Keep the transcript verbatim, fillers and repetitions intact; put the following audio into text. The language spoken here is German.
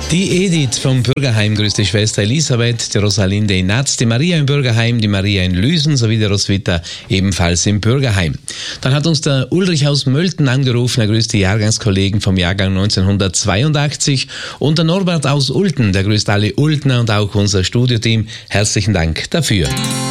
Die Edith vom Bürgerheim grüßt die Schwester Elisabeth, die Rosalinde in Natz, die Maria im Bürgerheim, die Maria in Lüsen sowie die Roswitha ebenfalls im Bürgerheim. Dann hat uns der Ulrich aus Mölten angerufen, er grüßt die Jahrgangskollegen vom Jahrgang neunzehnhundertzweiundachtzig und der Norbert aus Ulten, der grüßt alle Ultner und auch unser Studioteam. Herzlichen Dank dafür.